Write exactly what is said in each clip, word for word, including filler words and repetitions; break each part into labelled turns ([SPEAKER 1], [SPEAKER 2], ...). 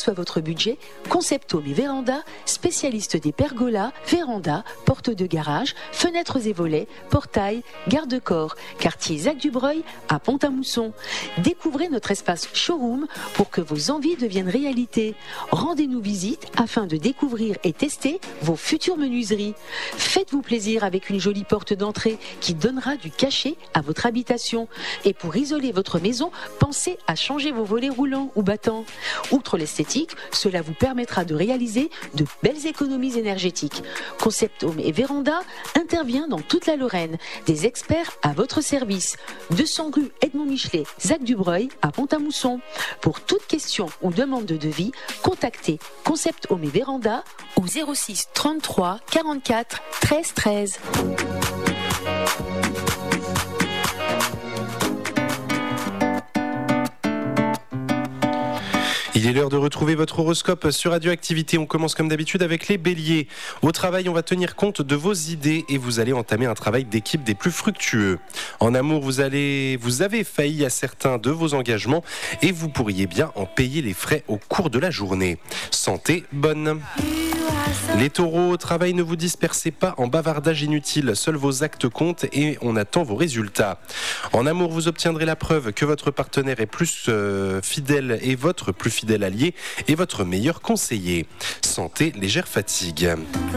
[SPEAKER 1] soit votre budget, Concept Home et Véranda, spécialiste des pergolas, vérandas, portes de garage, fenêtres et volets, portails, garde-corps, quartier Zac-du-Breuil à Pont-à-Mousson. Découvrez notre espace showroom pour que vos envies deviennent réalité. Rendez-nous visite afin de découvrir et tester vos futures menuiseries. Faites-vous plaisir avec une jolie porte d'entrée qui donnera du cachet à votre habitation. Et pour isoler votre maison, pensez à changer vos volets roulants ou battants. Outre l'esthétique, cela vous permettra de réaliser de belles économies énergétiques. Concept Home et Véranda intervient dans toute la Lorraine. Des experts à votre service. deux cents rue Edmond Michelet, Zac-du-Breuil à Pont-à-Mousson. Pour toute question ou demande de devis, contactez Concept Home et Véranda au zéro six trente-trois quarante-quatre treize treize.
[SPEAKER 2] Il est l'heure de retrouver votre horoscope sur Radioactivité. On commence comme d'habitude avec les béliers. Au travail, on va tenir compte de vos idées et vous allez entamer un travail d'équipe des plus fructueux. En amour, vous, allez, vous avez failli à certains de vos engagements et vous pourriez bien en payer les frais au cours de la journée. Santé bonne. Les taureaux, au travail, ne vous dispersez pas en bavardage inutile. Seuls vos actes comptent et on attend vos résultats. En amour, vous obtiendrez la preuve que votre partenaire est plus euh, fidèle et votre plus fidèle allié et votre meilleur conseiller. Santé, légère fatigue.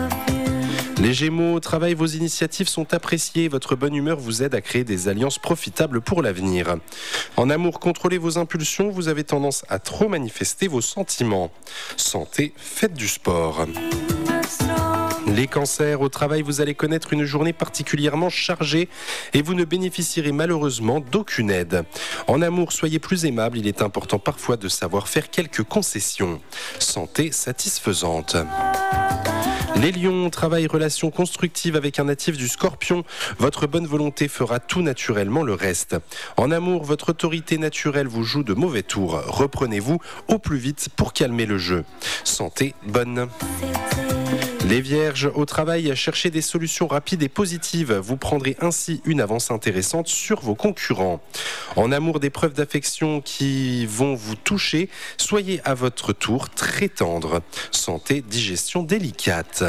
[SPEAKER 2] Les Gémeaux, au travail, vos initiatives sont appréciées. Votre bonne humeur vous aide à créer des alliances profitables pour l'avenir. En amour, contrôlez vos impulsions. Vous avez tendance à trop manifester vos sentiments. Santé, faites du sport. Les cancers, au travail, vous allez connaître une journée particulièrement chargée et vous ne bénéficierez malheureusement d'aucune aide. En amour, soyez plus aimable. Il est important parfois de savoir faire quelques concessions. Santé satisfaisante. Les lions, travail, relation constructive avec un natif du Scorpion. Votre bonne volonté fera tout naturellement le reste. En amour, votre autorité naturelle vous joue de mauvais tours. Reprenez-vous au plus vite pour calmer le jeu. Santé bonne. Les vierges, au travail, cherchez des solutions rapides et positives. Vous prendrez ainsi une avance intéressante sur vos concurrents. En amour, des preuves d'affection qui vont vous toucher. Soyez à votre tour très tendre. Santé, digestion délicate.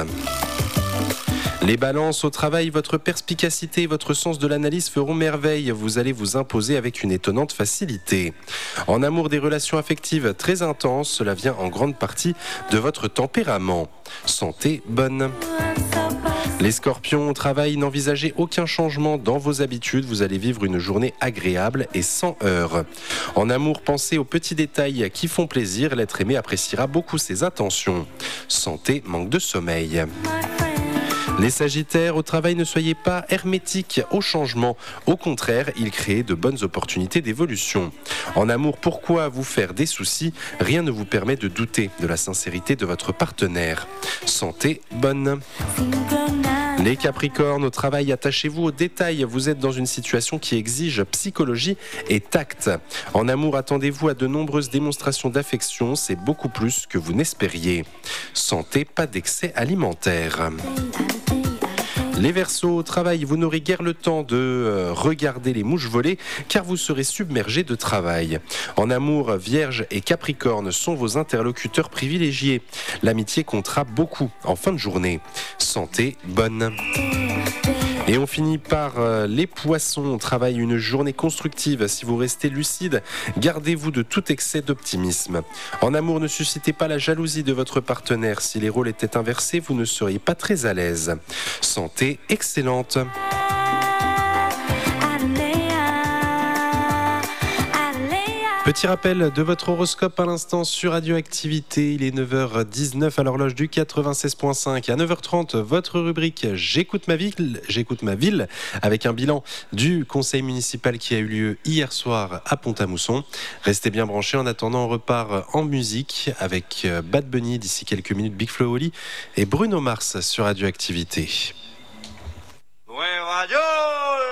[SPEAKER 2] Les balances, au travail, votre perspicacité et votre sens de l'analyse feront merveille. Vous allez vous imposer avec une étonnante facilité. En amour, des relations affectives très intenses. Cela vient en grande partie de votre tempérament. Santé bonne. Les scorpions, au travail, n'envisagez aucun changement dans vos habitudes. Vous allez vivre une journée agréable et sans heurts. En amour, pensez aux petits détails qui font plaisir. L'être aimé appréciera beaucoup ses attentions. Santé, manque de sommeil. Les sagittaires, au travail, ne soyez pas hermétiques au changement. Au contraire, il crée de bonnes opportunités d'évolution. En amour, pourquoi vous faire des soucis ? Rien ne vous permet de douter de la sincérité de votre partenaire. Santé bonne. Les capricornes, au travail, attachez-vous aux détails. Vous êtes dans une situation qui exige psychologie et tact. En amour, attendez-vous à de nombreuses démonstrations d'affection. C'est beaucoup plus que vous n'espériez. Santé, pas d'excès alimentaire. Les Verseaux, au travail, vous n'aurez guère le temps de euh, regarder les mouches voler car vous serez submergé de travail. En amour, Vierge et Capricorne sont vos interlocuteurs privilégiés. L'amitié comptera beaucoup en fin de journée. Santé bonne. Et on finit par euh, les Poissons. On travaille une journée constructive. Si vous restez lucide, gardez-vous de tout excès d'optimisme. En amour, ne suscitez pas la jalousie de votre partenaire. Si les rôles étaient inversés, vous ne seriez pas très à l'aise. Santé excellente. Petit rappel de votre horoscope à l'instant sur Radioactivité. Il est neuf heures dix-neuf à l'horloge du quatre-vingt-seize virgule cinq. À neuf heures trente, votre rubrique J'écoute ma ville, j'écoute ma ville, avec un bilan du conseil municipal qui a eu lieu hier soir à Pont-à-Mousson. Restez bien branchés. En attendant, on repart en musique avec Bad Bunny d'ici quelques minutes, Big Flo Oli et Bruno Mars sur Radioactivité.
[SPEAKER 3] Ouais, radio